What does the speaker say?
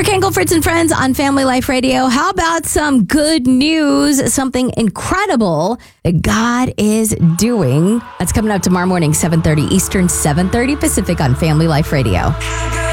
Rick Engel, Fritz and Friends on Family Life Radio. How about some good news? Something incredible that God is doing. That's coming up tomorrow morning, 7:30 Eastern, 7:30 Pacific on Family Life Radio.